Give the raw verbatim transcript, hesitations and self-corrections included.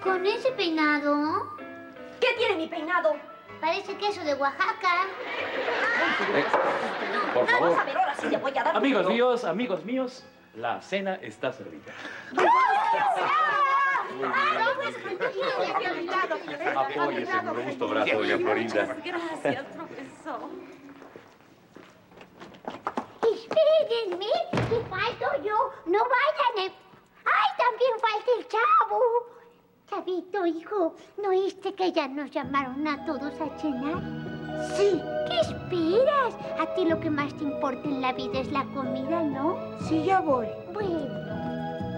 ¿Con ese peinado? ¿Qué tiene mi peinado? Parece queso de Oaxaca. Eh, por favor. Vamos a ver, ahora sí te voy a dar... Amigos míos, amigos míos, la cena está servida. Apóyese en un robusto brazo, doña Florinda. Gracias, profesor. Espérenme, que falto yo. No vayan. eh. ¡Ay, también falta el chavo! Chavito, hijo, ¿no oíste que ya nos llamaron a todos a cenar? Sí. ¿Qué esperas? A ti lo que más te importa en la vida es la comida, ¿no? Sí, ya voy. Bueno.